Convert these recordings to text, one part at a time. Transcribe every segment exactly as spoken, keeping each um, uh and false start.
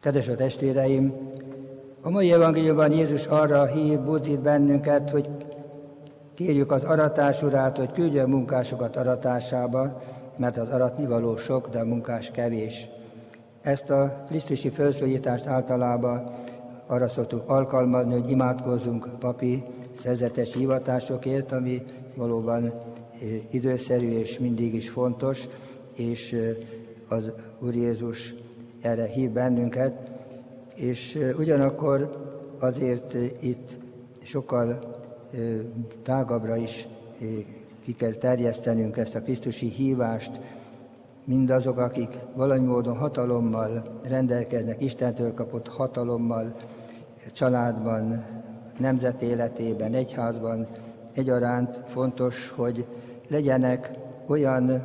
Kedves a testvéreim, a mai evangéliumban Jézus arra hív, buzdít bennünket, hogy kérjük az aratás urát, hogy küldje a munkásokat aratásába, mert az aratnivaló sok, de a munkás kevés. Ezt a krisztusi felszólítást általában arra szoktuk alkalmazni, hogy imádkozzunk papi szerzetes hivatásokért, ami valóban időszerű és mindig is fontos, és az Úr Jézus erre hív bennünket, és ugyanakkor azért itt sokkal tágabbra is ki kell terjesztenünk ezt a krisztusi hívást, mindazok, akik valami módon hatalommal rendelkeznek, Istentől kapott hatalommal, családban, nemzet életében, egyházban egyaránt fontos, hogy legyenek olyan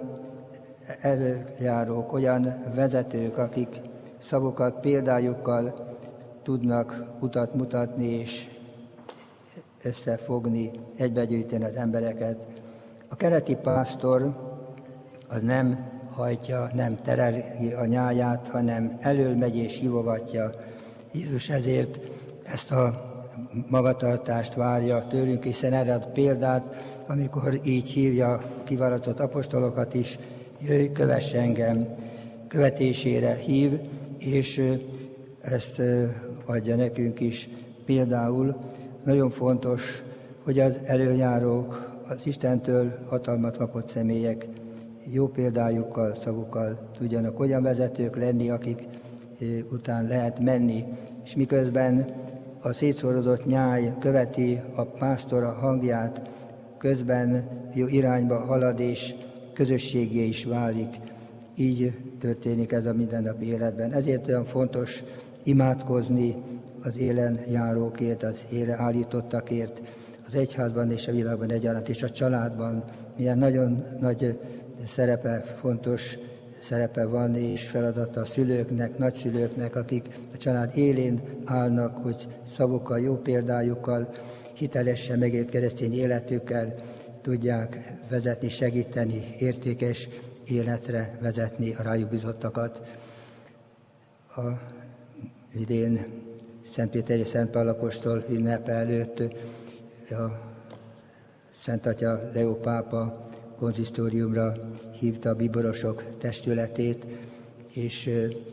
előjárók, olyan vezetők, akik szavukkal, példájukkal tudnak utat mutatni és összefogni, egybegyűjteni az embereket. A keleti pásztor az nem hajtja, nem tereli a nyáját, hanem elől megy és hívogatja. Jézus ezért ezt a magatartást várja tőlünk, hiszen erre ad példát, amikor így hívja a kiválasztott apostolokat is, jöjj, kövess engem, követésére hív, és ezt adja nekünk is például. Nagyon fontos, hogy az előjárók, az Istentől hatalmat kapott személyek jó példájukkal, szavukkal tudjanak olyan vezetők lenni, akik után lehet menni, és miközben a szétszórodott nyáj követi a pásztora hangját, közben jó irányba halad, és közösségé is válik. Így történik ez a mindennapi életben. Ezért olyan fontos imádkozni az élen járókért, az éle állítottakért, az egyházban és a világban egyaránt, és a családban milyen nagyon nagy szerepe, fontos szerepe van, és feladata a szülőknek, nagyszülőknek, akik a család élén állnak, hogy szavukkal, jó példájukkal, hitelesen megélt keresztény életükkel tudják vezetni, segíteni, értékes életre vezetni a rájuk bizottakat. A idén Szentpéteri Szent Pál apostol ünnepe előtt a Szent Atya Leó pápa konzisztóriumra hívta a bíborosok testületét, és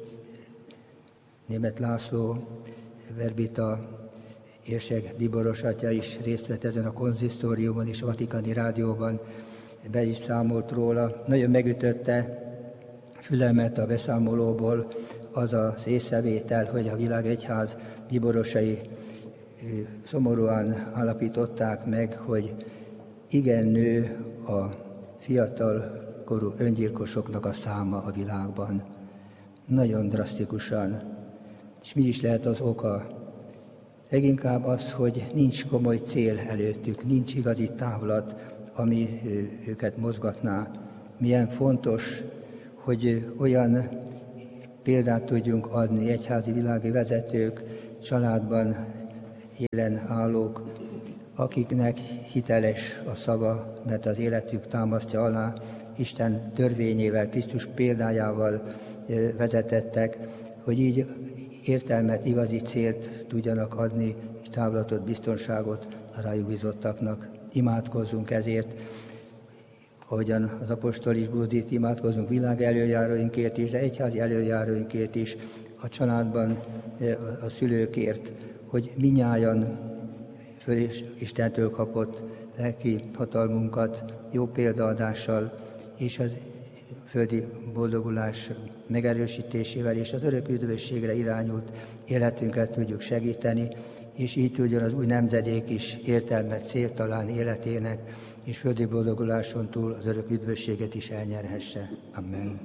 Németh László Verbita érsek bíboros atya is részt vett ezen a konzisztóriumon, és a Vatikáni Rádióban be is számolt róla. Nagyon megütötte fülemet a beszámolóból az az észrevétel, hogy a világegyház bíborosai szomorúan állapították meg, hogy igen nő a fiatalkorú öngyilkosoknak a száma a világban. Nagyon drasztikusan. És mi is lehet az oka? Leginkább az, hogy nincs komoly cél előttük, nincs igazi távlat, ami őket mozgatná. Milyen fontos, hogy olyan példát tudjunk adni egyházi világi vezetők, családban élen állók, akiknek hiteles a szava, mert az életük támasztja alá, Isten törvényével, Krisztus példájával vezetettek, hogy így értelmet, igazi célt tudjanak adni, és távlatot, biztonságot a rájuk bizottaknak. Imádkozzunk ezért, ahogyan az apostol is buzdít, imádkozzunk világ előjáróinkért is, de egyházi előjáróinkért is, a családban a szülőkért, hogy minnyájan föl Istentől kapott lelki hatalmunkat jó példaadással és az földi boldogulás megerősítésével és az örök üdvösségre irányult életünket tudjuk segíteni, és így tudjon az új nemzedék is értelmet, célt találni életének, és földi boldoguláson túl az örök üdvösséget is elnyerhesse. Amen.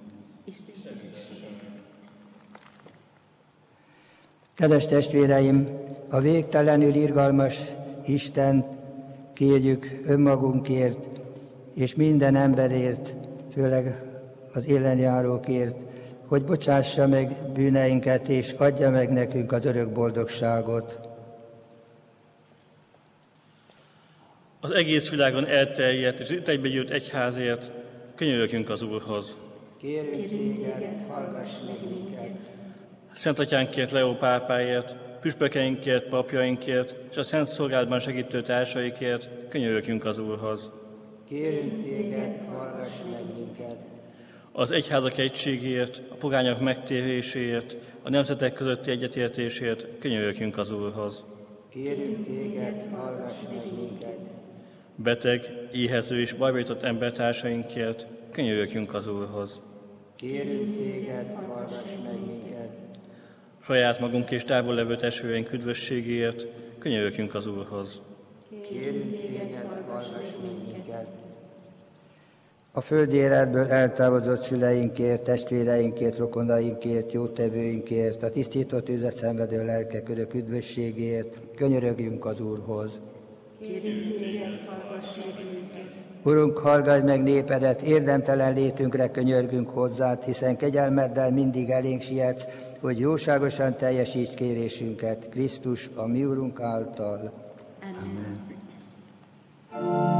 Kedves testvéreim, a végtelenül irgalmas Istent kérjük önmagunkért, és minden emberért, főleg az élenjárókért, hogy bocsássa meg bűneinket, és adja meg nekünk az örök boldogságot. Az egész világon elterjedt és egybegyűlt egyházért könyörögjünk az Úrhoz. Kérünk téged, hallgass meg minket. Szent Atyánkért, Leó pápáért, püspökeinkért, papjainkért, és a szent szolgálatban segítő társaikért könyörögjünk az Úrhoz. Kérünk téged, hallgass meg minket. Az egyházak egységéért, a pogányok megtéréséért, a nemzetek közötti egyetértésért könyörögjünk az Úrhoz. Kérünk téged, hallgass meg minket. Beteg, éhező és bajba jutott embertársainkért könyörögjünk az Úrhoz. Kérünk téged, hallgass meg minket. Saját magunk és távol levő testvéreink üdvösségéért könyörögjünk az Úrhoz. Kérünk téged, hallgass meg minket. A földi életből eltávozott szüleinkért, testvéreinkért, rokonainkért, jótevőinkért, a tisztított üdvöt szenvedő lelkekörök üdvösségért könyörögjünk az Úrhoz. Kérünk téged, hallgass meg minket. Urunk, hallgass meg népedet, érdemtelen létünkre könyörgünk hozzád, hiszen kegyelmeddel mindig elénk sietsz, hogy jóságosan teljesíts kérésünket Krisztus, a mi Urunk által. Amen. Amen.